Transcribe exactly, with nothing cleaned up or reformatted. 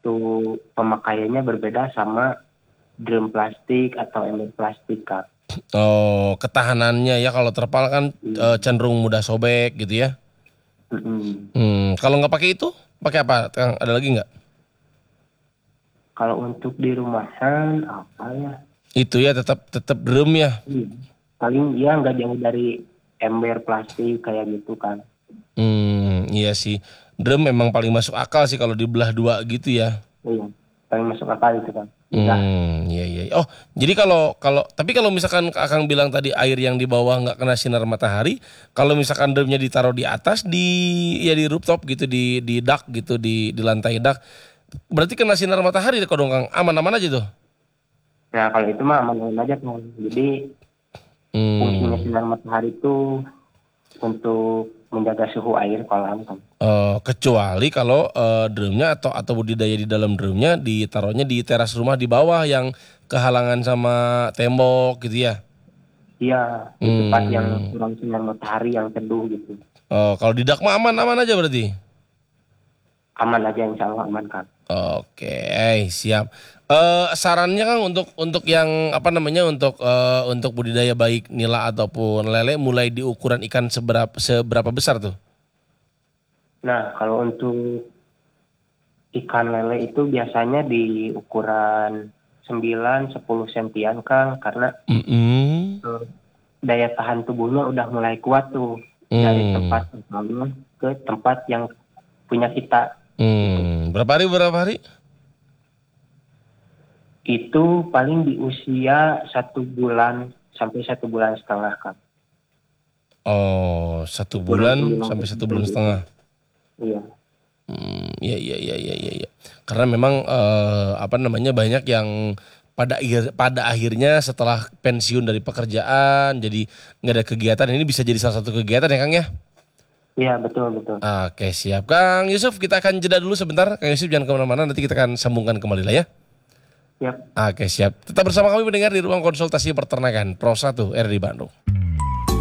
waktu pemakaiannya berbeda sama drum plastik atau ember plastik, Kak. Oh, ketahanannya ya kalau terpal kan Hmm. eh, cenderung mudah sobek gitu ya. Mm-mm. Hmm, kalau nggak pakai itu, pakai apa? Kang, ada lagi nggak? Kalau untuk di rumahan apa ya? Itu ya tetap tetap drum ya. Hmm. Paling ya nggak jauh dari ember plastik kayak gitu kan. Hmm, iya sih. Drum memang paling masuk akal sih kalau dibelah dua gitu ya. Iya, paling masuk akal itu kan. Mudah. Hmm, iya iya. Oh, jadi kalau kalau tapi kalau misalkan Akang bilang tadi air yang di bawah nggak kena sinar matahari, kalau misalkan drumnya ditaruh di atas di ya di rooftop gitu di di dak gitu di di lantai dak, berarti kena sinar matahari kok dong Kang. Aman-aman aja tuh. Nah, kalau itu mah aman-aman aja kan. Jadi fungsinya Hmm. sinar matahari itu untuk menjaga suhu air kolam kan. Eh, kecuali kalau eh, drumnya atau atau budidaya di dalam drumnya ditaruhnya di teras rumah di bawah yang kehalangan sama tembok gitu ya. Iya, di tempat yang Hmm. kurang sinar matahari yang teduh gitu. Oh, kalau di dak mah aman-aman aja berarti. Aman aja insya Allah aman kan. Oke, siap. Eh sarannya Kang untuk untuk yang apa namanya untuk eh, untuk budidaya baik nila ataupun lele mulai di ukuran ikan seberapa seberapa besar tuh? Nah, kalau untuk ikan lele itu biasanya di ukuran sembilan sepuluh sentian Kang, karena Mm-mm. eh, daya tahan tubuhnya udah mulai kuat tuh dari Hmm. tempat asalnya ke tempat yang punya kita gitu. Hmm. Berapa hari berapa hari? Itu paling di usia satu bulan sampai satu bulan setengah Kang. Oh, satu Ukuran bulan sembilan sampai satu sepuluh bulan gitu. setengah. Iya. Hmm, iya iya iya iya iya. Iya. Karena memang eh, apa namanya banyak yang pada akhir pada akhirnya setelah pensiun dari pekerjaan jadi nggak ada kegiatan ini bisa jadi salah satu kegiatan ya Kang ya. Iya, betul betul. Oke siap Kang Yusuf kita akan jeda dulu sebentar Kang Yusuf jangan kemana-mana nanti kita akan sambungkan kembali lah ya. Siap. Oke siap tetap bersama kami mendengar di ruang konsultasi peternakan Pro satu R di Bandung.